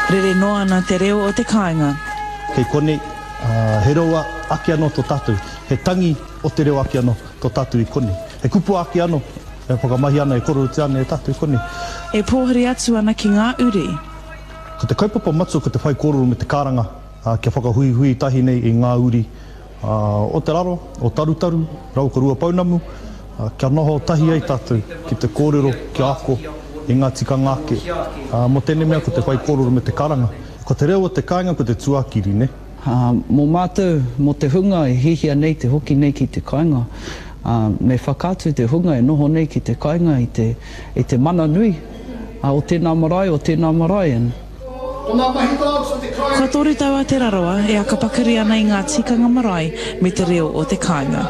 Rere noa ana te reo o te kāinga. Kei kone, he roa ake ano tō tātou. He tangi o te reo ake ano tō tātou I kone. He kupu ake ano, e whakamahi ana e koro te ana e tātou I kone. E pōhari atu ana ki ngā uri. Ko te kaupapa matu ko te whai kōrero me te karanga, kia whakahui tahi nei I ngā uri. O te raro, o tarutaru, rau ka rua paunamu, kia noho tahi ai tātou ki te kōrero, kia ako, I ngā tikanga ake. Mo tēnei mea ko te whai kōrero me te karanga. Ko te reo o te kāinga ko te tuakiri, ne? Mō mātou, mō te hunga e hihia nei te hoki nei ki te kāinga. Me whakātu te hunga e noho nei ki te kāinga I te mana nui. O tēnā marae. Kua toru taua te raroa e aka pakari ana I ngā tikanga marae me te reo o te kāinga.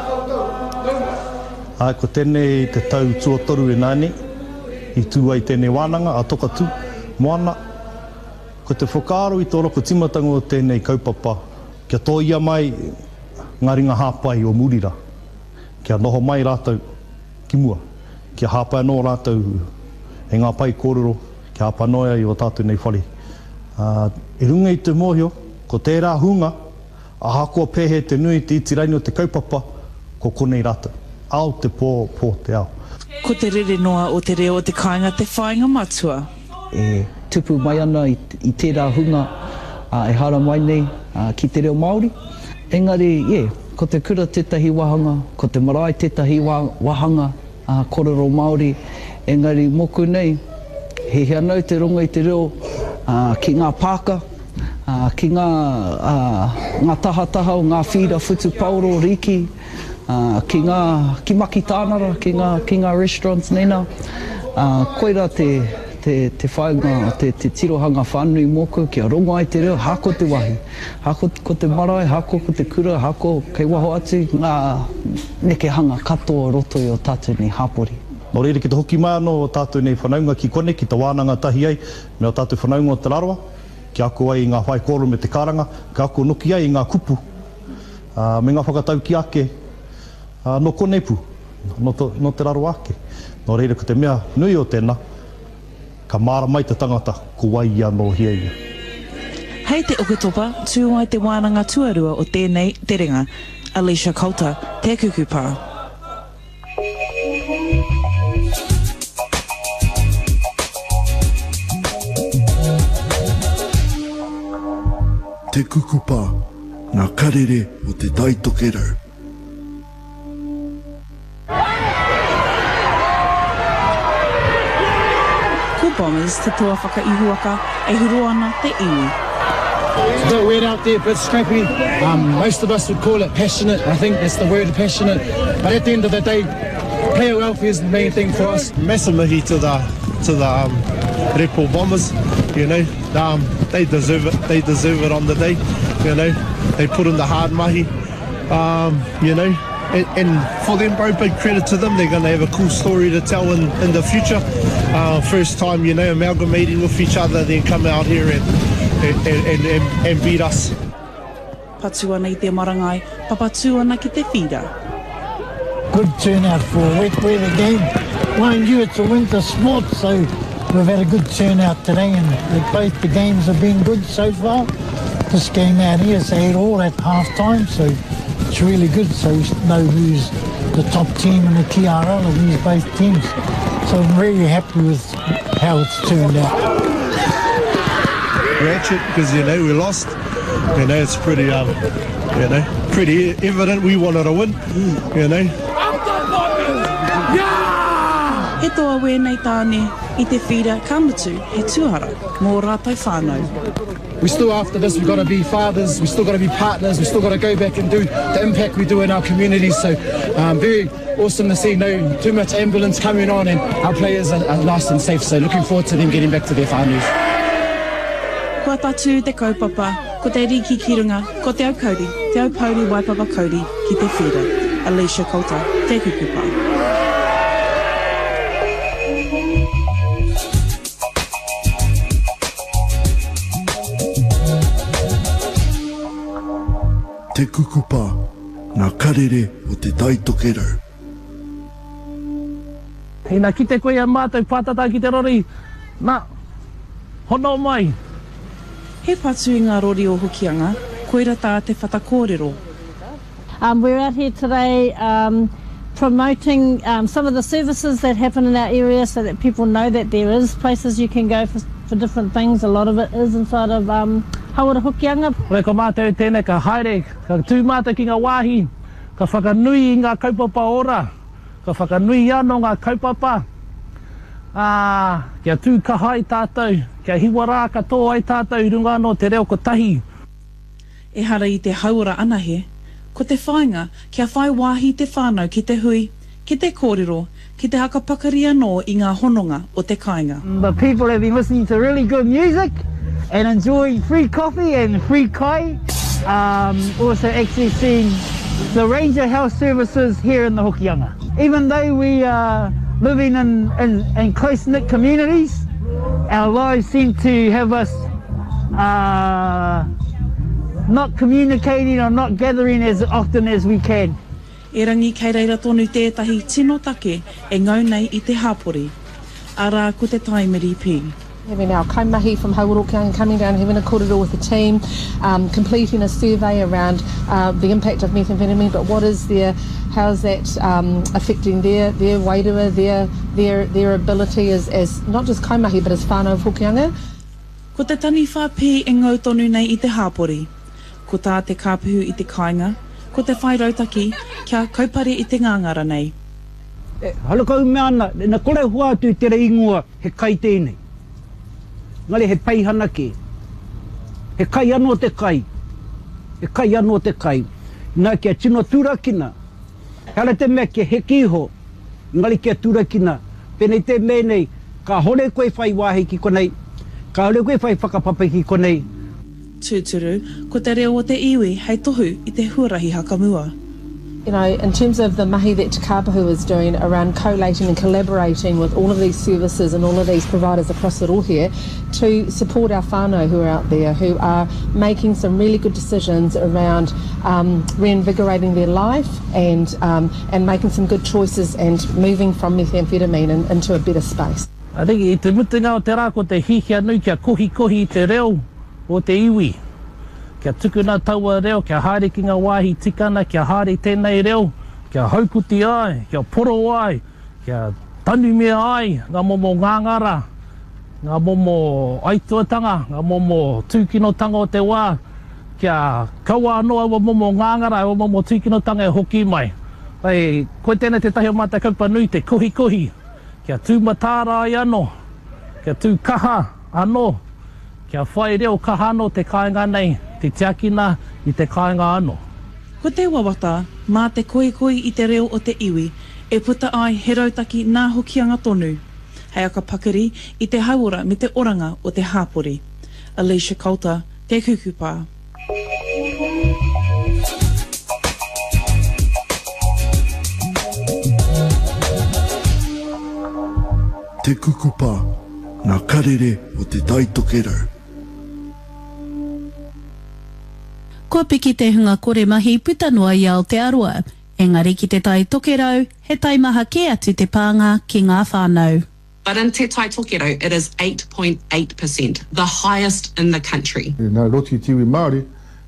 Ko tēnei te tau tuatoru e nāne, I tū ai tēnei wānanga, a toka tū, moana. Ko te whakaaro I tō roko timatanga o tēnei kaupapa, kia tō ia mai ngā ringa hāpai o Murira. Kia noho mai rātou ki mua, kia hāpai anō rātou e ngā pai kōrero, kia hāpai noia I o tātou nei whare. I runga I te mōhio, ko tērā hunga, a hakoa pēhe te nui te itiraini o te kaupapa, ko konei rātou. Ao te pō te ao. Ko te rere noa o te reo o te kāinga te whāinga matua. E tupu mai ana I tērā hunga, e hara mai nei ki te reo Māori. Engari, ko te kura tētahi wahanga, ko te marae tētahi wahanga, kōrero Māori. Engari, moku nei, he anau te runga I te reo ki ngā pāka, ki ngā tahataha o ngā whira whutu pauro riki, ki maki tānara, ki ngā restaurants nena. Koira te whainga, te tirohanga whānui moku, kia rongo ai te reo, hako te wahi. Hako ko te marae, hako ko te kura, hako kei waho atu, ngā nekehanga katoa roto I o tātou nei hapori. Nō reire ki te hoki mai anō o tātou nei whanaunga ki kone, ki te wānanga tahi ai, me o tātou whanaunga o te raroa, ki ako ai I ngā whai kōrero me te karanga, ki ako noki ai I ngā kupu, me ngā whakatau ki ake, no konei pu, no te raro ake. Nō reire ko te mea nui o tēnā, ka māra mai te tangata ko wai anō hia ia. Hei te okatopa, tū ai te wānanga tuarua o tēnei te ringa, Alicia Coulter, te kukupā. Te kukupā, ngā karere o te taitokerau. Ko Bombers te toa whakaihuaka e huru ana te iwi. It's a bit weird out there, a bit scrappy. Most of us would call it passionate. I think that's the word, passionate. But at the end of the day, player welfare is the main thing for us. Massive mihi to the Red Bull Bombers. You know, they deserve it. They deserve it on the day. You know, they put in the hard mahi. You know, and for them, bro, big credit to them. They're going to have a cool story to tell in the future. First time, you know, amalgamating with each other, then come out here and beat us. Patu ana I te marangai, papatu ana ki te whira. Good turnout for a wet weather game. Mind you, it's a winter sport, so we've had a good turnout today, and both the games have been good so far. This game out here is 8-all at half-time, so it's really good. So we know who's the top team in the TRL of these both teams. So I'm really happy with how it's turned out. Ratchet, because, you know, we lost. You know, it's pretty, you know, pretty evident we wanted to win, you know. He toa wēnei tāne I te whira kamutu he tuahara mō rātou whānau. We still after this, we've got to be fathers, we still got to be partners, we still got to go back and do the impact we do in our communities. So very awesome to see too much ambulance coming on, and our players are nice and safe. So looking forward to them getting back to their whānau. Kua tatu te kaupapa, ko te riki ki runga, ko te au pauri waipapa kauri ki te whira. Alicia Coulter, te kukupā. Te kukupā, ngā karere o te taitokerau. Hei nā ki te koe a mātou pātata ki te rori, nā, hono mai. He patu i ngā rori o Hokianga, koira tā te whatakōrero. We're out here today promoting some of the services that happen in our area so that people know that there is places you can go for different things. A lot of it is inside of Hauora Hokianga. Ore ka mātou tēnei ka haere, ka tūmata ki ngā wāhi, ka whakanui i ngā kaupapa ora, ka whakanui anō ngā kaupapa. Kia tū kaha i tātou, kia hiwa rā katoa i tātou i runga anō te reo kotahi. E hara i te hauora anahe, ko te whainga kia whai wāhi te whānau ki te hui, ki te kōrero, ki te hakapakari anō i ngā hononga o te kāinga. The people have been listening to really good music and enjoying free coffee and free kai. Also accessing the Ranger Health Services here in the Hokianga. Even though we are living in close-knit communities, our lives seem to have us not communicating or not gathering as often as we can. E rangi kei reira tonu tētahi tino take e ngau nei i te hāpori. Arā ko te taimeri pī. Having our kaimahi from Hauora Hokianga coming down, having a kōrero with the team, completing a survey around the impact of methamphetamine, but what is there, how is that affecting their wairua, their ability as not just kaimahi but as whānau of Hokianga. Ko te tani whāpī e ngau tonu nei i te hāpori. Ko tā te kāpuhu i te kāinga, ko te whairautaki kia kaupare i te ngangara nei. Halakau mea ana, na kore hua atu tere ingoa he kai tēnei. Ngare he paihana ke. He kai anō te kai. He kai anō te kai. Nā kia tino tūrakina. Hara te mea kia he kiho. Ngare kia tūrakina. Pēnei te mea nei, ka hore koe whai wāhi ki konei. Ka hore koe whai whakapapai ki konei. Tūturu, ko te reo o te iwi hei tohu i te huarahi hakamua. You know, in terms of the mahi that Te Kāpahu is doing around collating and collaborating with all of these services and all of these providers across the rohe to support our whānau who are out there, who are making some really good decisions around reinvigorating their life and making some good choices and moving from methamphetamine into a better space. I think i te mutunga o te rā ko te hihia nui kia kohi i te reo o te iwi. Kia tukuna taua reo, kia haere ki ngā wāhi tikana, kia haere tēnei reo, kia haukuti ai, kia poro ai, kia tanu mea ai, ngā momo ngāngara, ngā momo aituatanga, ngā momo tūkinotanga o te wā, kia kaua anō awa momo ngāngara, awa momo tūkinotanga e hoki mai. Pai, koe tēnei te tahi o mātai kaupa nui, te kohi, kia tūmatāra ai anō, kia tūkaha anō, kia whai reo kaha anō te kāinga nei, te tiakina i te kāinga anō. Ko te wawata, mā te koe i te reo o te iwi, e puta ai he rautaki nā Hokianga tonu. Hei aka pakari i te hauora me te oranga o te hāpori. Alicia Coulter, te kukupā. Te kukupā, ngā karere o te taitokerau. Kua piki te hunga kore mahi puta noa i Aotearoa. Engari ki te tai tokerau, he taimaha ke atu te pānga ki ngā whānau. But in Te Tai Tokerau, it is 8.8%, the highest in the country. Nā roti tiwi Māori,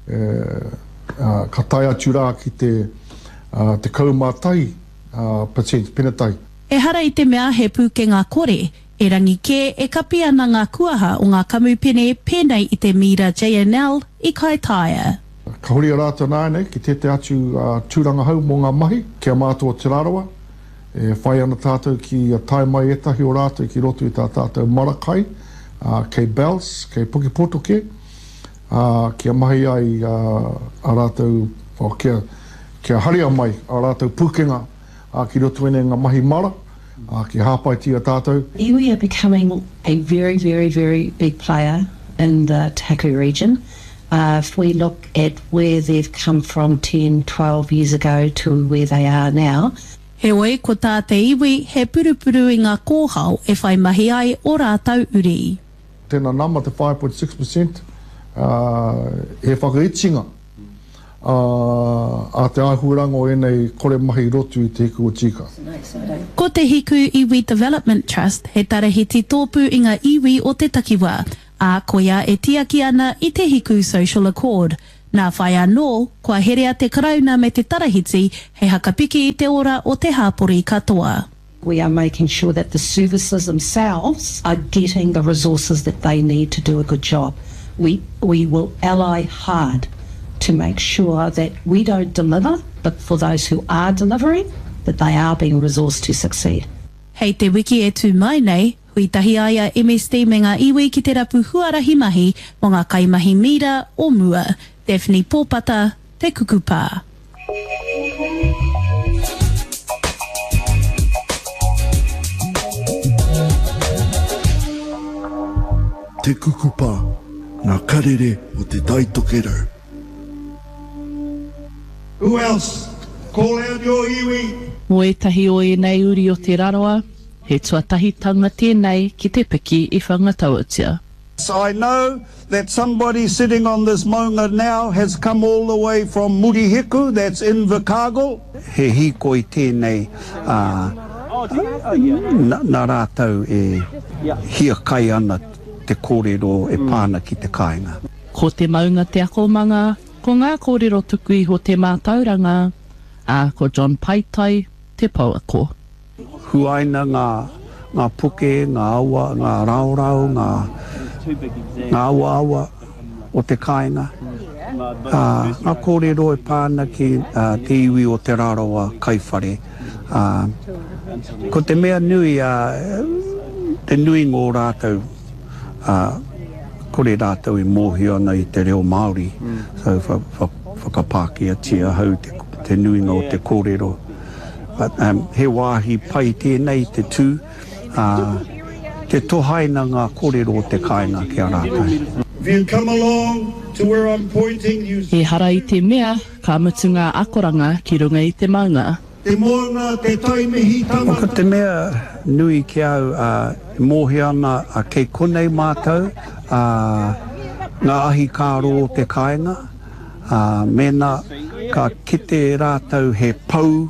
ka tai atu rā ki te kaumātai percent penatai. E hara i te mea he pūke ngā kore, e rangi ke e kapi ana ngā kuaha o ngā kamupene pēnei i te mira JNL i Kaitaia. Ka hori a rātou nānei ki te atu tūranga hau mō ngā mahi, kia mātua te rarawa. E whai ana tātou ki a tai mai etahi o rātou ki roto i tā tātou marakai, kei Bells, kei Puki Potoke, kia mahi ai a rātou, kia haria mai a rātou pūkenga ki roto ene ngā mahi mara, ki hāpai tia tātou. Iwi are becoming a very, very, very big player in the Taku region. If we look at where they've come from 10, 12 years ago to where they are now. He oe, ko tā te iwi, he purupuru i ngā kōhau e whai mahi ai o rātau uri. Tēnā nama te 5.6%, he whakaitsinga a te āhuaranga o enei kore mahi rotu i te hiku o tika. Ko te Hiku Iwi Development Trust, he tarahiti tōpū i ngā iwi o te takiwā, A ko ia e tiaki ana I te hiku social accord. Nā whai anō, kua herea te karauna me te tarahiti, hei hakapiki I te ora o te hāpori katoa. We are making sure that the services themselves are getting the resources that they need to do a good job. We will ally hard to make sure that we don't deliver, but for those who are delivering, that they are being resourced to succeed. Hei te wiki e tū mai nei, hui tahi aia MSD me ngā iwi ki te rapu huarahi mahi mo ngā kaimahi mira o mua. Daphne Pōpata, Te Kukupā. Te Kukupā, ngā karere o te taitokerau. Who else? Call out your iwi. Mo e tahi o e nei uri o te raroa, he tuatahitanga tēnei ki te piki I whangatauatia. I know that somebody sitting on this maunga now has come all the way from Murihiku, that's in Vikago. He hiko I tēnei nā rātau e hia kai ana te kōrero e pāna ki te kāinga. Ko te maunga te akomanga, ko ngā kōrero tuku I ho te mātauranga, a ko John Paitai, te pauako. Huaina ngā puke, ngā awa, ngā raurau, ngā awa o te kāinga. Ngā kōrero e pāna ki te iwi o te raroa kaiwhare. Ko te mea nui, te nui ngō rātou, kore rātou I mōhi ana I te reo Māori. So whakapākia tia hau te nui ngō te kōrero. But he wāhi pai tēnei te tū, te tohaina ngā kōrero o te kāinga ki a rātou. If you come along to where I'm pointing, you... E hara I te mea, ka mutu ngā akoranga ki runga I te maunga. Te moanga, te taimihi tama. Ko te mea nui ki au, mōhi ana kei konei mātou, ngā ahi kāro o te kāinga, mena ka kite rātou he pau,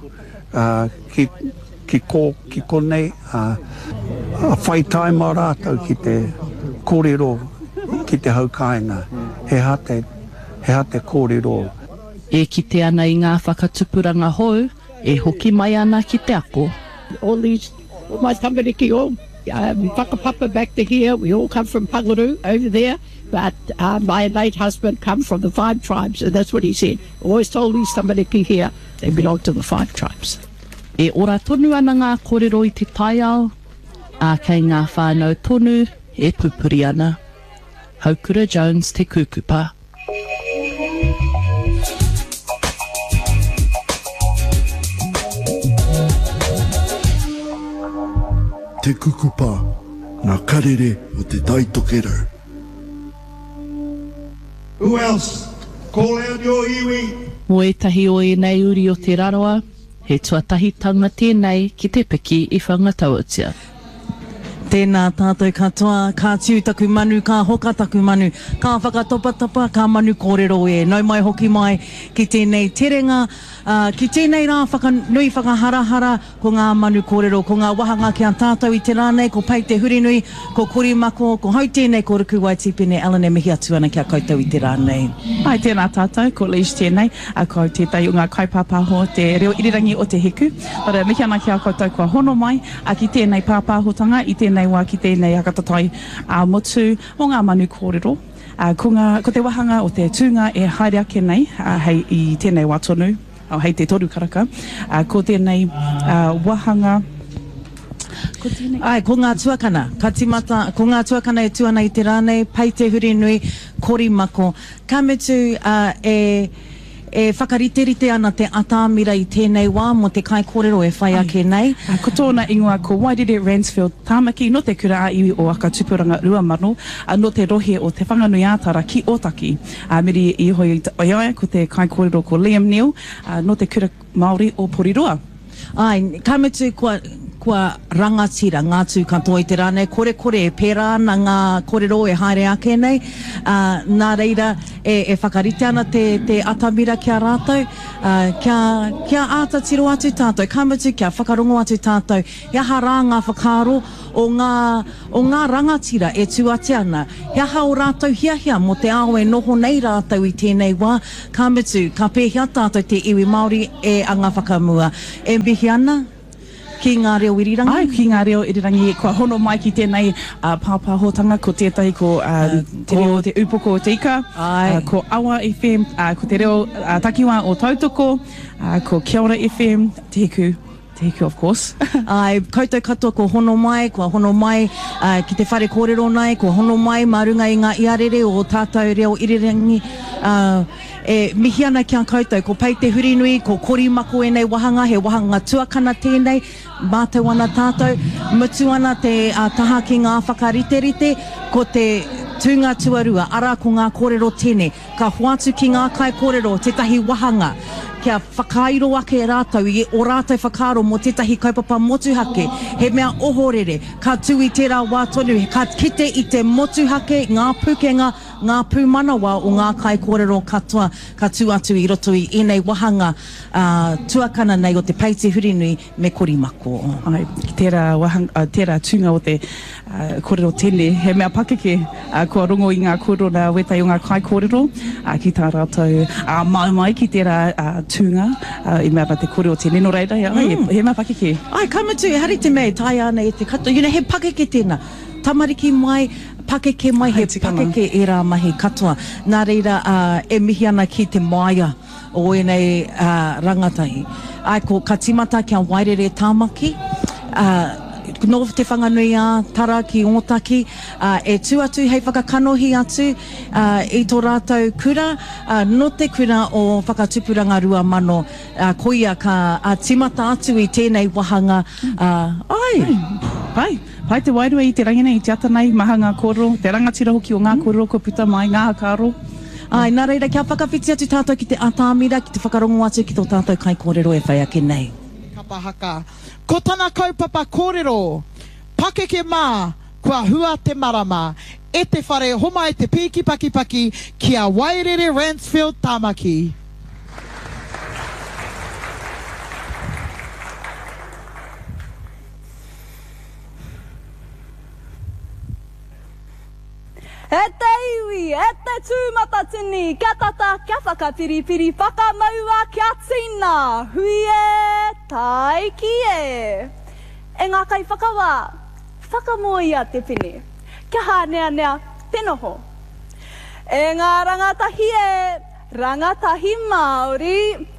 ki konei, whaitai mā rātou ki te kōrero, ki te hau kāinga, he hate kōrero. E kite ana I ngā whakatupuranga hou, e hoki mai ana ki te ako. All my tamariki o, whakapapa back to here, we all come from Pangaru over there, but my late husband come from the 5 tribes, and that's what he said. Always told these tamariki here, they belong to the 5 tribes. E ora tonu ana ngā kōrero I te taiao, a kei ngā whānau tonu e pupuri ana. Haukura Jones, Te Kukupā. Te Kukupā, ngā karere o te taitokerau. Who else? Call out your iwi. Mo e tahi o e nei uri o te raroa, he tuatahitanga tēnei ki te piki I whangatauatia. Tēnā tātou katoa, ka tiu taku manu, ka hoka taku manu, ka whakatopatapa, ka manu kōrero e. Nau mai hoki mai ki tēnei terenga, ki tēnei rā whakanui whakaharahara ko ngā manu kōrero, ko ngā wahanga ki a tātou I te rānei, ko pai te hurinui, ko korimako, ko hau tēnei ko ruku wai tipene, Alan e mihi atu ana ki a koutou I te rānei. Ai tēnā tātou, ko Leish tēnei, a ko tētai o ngā kaipāpāho te reo irirangi o te hiku. Ora mihi ana ki a koutou kua hono mai, a ki tēnei pāpāhotanga, I tēnei wā ki tēnei akatatai motu o ngā manu kōrero. Ko te wahanga o te tūnga e haere ake nei, hei I tēnei wā tonu, hei te toru karaka. Ko tēnei wahanga... Ai, ko ngā tuakana, ka timata, ko ngā tuakana e tuana I te rānei, pai te hurinui, korimako. Ka metu e whakariterite ana te atamira I tēnei wā mo te kai kōrero e whai ake nei. Ko tōna ingoa ko Wairere Ransfield Tāmaki no te kura a iwi o aka tupuranga Ruamano, no te rohe o te whanganui ātara ki Otaki. Miri I hoi oiaia ko te kai kōrero ko Liam Neal, no te kura Māori o Porirua. Ai, ka metu kua rangatira ngā tū katoa i te rānei, kore e pērā na ngā kōrero e haere ake nei, nā reira e whakarite ana te atamira kia rātou, kia ātatiro atu tātou, kamatu kia whakarongo atu tātou, iaha rā ngā whakaro o ngā rangatira e tuate ana, iaha o rātou hiahia mo te ao e noho nei rātou i tēnei wā, kamatu, ka pēhia tātou te iwi Māori e a ngā whakamua, e mihi ana? Ki ngā reo irirangi? Ai, ki ngā reo irirangi, kua hono mai ki tēnei pāpāhotanga, ko tētai ko te reo te upoko o te ika, ko Awa FM, ko te reo takiwa o Tautoko, ko Kia Ora FM, te hiku, of course. Ai, koutou katoa ko hono mai, kua hono mai ki te whare kōrero nei, kua hono mai marunga i ngā iarere o tātou reo irirangi, e mihi ana kia koutou, ko pei te hurinui, ko korimako e nei wahanga, he wahanga tuakana tēnei, mātou ana tātou, mutu ana te taha ki ngā whakariterite, ko te tūnga tuarua, ara ko ngā kōrero tēnei, ka huatu ki ngā kai kōrero, tētahi wahanga, kia whakairo ake e rātou i o rātou whakaro mo tētahi kaupapa motuhake, he mea ohorere, ka tui tērā wā tonu, ka kite i te motuhake, ngā pukenga, ngā pūmanawa o ngā kai kōrero katoa, ka tū atu i roto i enei wahanga tuakana nei o te peite hurinui me korimako. Ai, ki tērā tūnga o te kōrero tēnei, he mea pakeke, kua rongo i ngā kōrero wetai o ngā kai kōrero, ki tā rātou mai ki tērā tūnga, i mea te kōrero tēnei no reira, he mea pakeke. Ai, kamatu, e hari te mea, tai ana e te katoa, he pakeke tēnā, tamariki mai, pakeke mai, he pakeke e rā mahi katoa. Nā reira, e mihi ana ki te maia o enei rangatahi. Ai, ko ka timata kia wairere tāmaki, no te whanganui a tara ki Ōtaki, e tū atu hei whakakanohi atu i tō rātou kura, no te kura o whakatupuranga rua mano, koia ka timata atu i tēnei wahanga. Pai te wairua i te rangina i te atanai, maha ngā kōrero, te rangatira hoki o ngā kōrero, ko puta mai ngā hakaro. Ai, nā reira, kia whakawhiti atu tātou ki te atamira, ki te whakarongo atu ki tō tātou kai kōrero e whai ake nei. Haka. Ko tana kaupapa kōrero, pakeke mā, kua hua te marama, e te whare homa e te pīki paki kia Wairere Ransfield Tāmaki. E te iwi, e te tūmata tini, kia tata, kia whakapiripiri, whakamaua, kia tina, hui e, tai ki e. E ngā kai whakawā, whakamoa ia te pini, kia hānea tenoho. E ngā rangatahi e, rangatahi Māori,